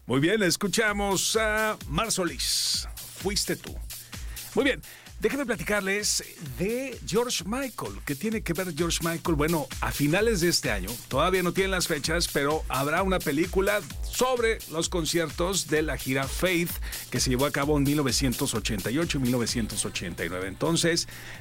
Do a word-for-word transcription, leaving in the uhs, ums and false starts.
Muy bien, escuchamos a Mar Solís. Fuiste tú. Muy bien. Déjenme platicarles de George Michael. ¿Qué tiene que ver George Michael? Bueno, a finales de este año, todavía no tienen las fechas, pero habrá una película sobre los conciertos de la gira Faith, que se llevó a cabo en mil novecientos ochenta y ocho y mil novecientos ochenta y nueve. Entonces,